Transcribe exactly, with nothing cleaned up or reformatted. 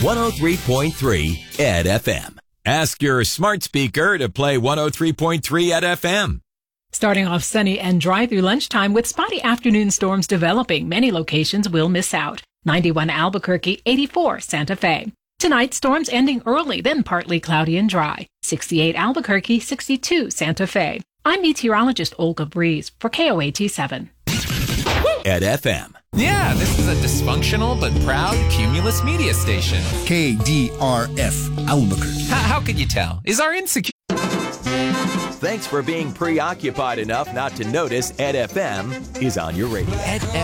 one oh three point three E D F M. Ask your smart speaker to play one oh three point three E D F M. Starting off sunny and dry through lunchtime with spotty afternoon storms developing. Many locations will miss out. ninety-one Albuquerque, eighty-four Santa Fe. Tonight, storms ending early, then partly cloudy and dry. sixty-eight Albuquerque, sixty-two Santa Fe. I'm meteorologist Olga Breeze for K O A T seven. E D F M. Yeah, this is a dysfunctional but proud Cumulus media station. K D R F Albuquerque. How, how could you tell? Is our insecure... Thanks for being preoccupied enough not to notice E D F M is on your radio. Ed